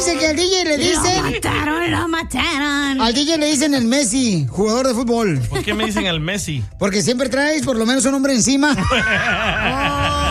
Fíjense que al DJ le dicen... Lo mataron. Al DJ le dicen el Messi, jugador de fútbol. ¿Por qué me dicen el Messi? Porque siempre traes por lo menos un hombre encima.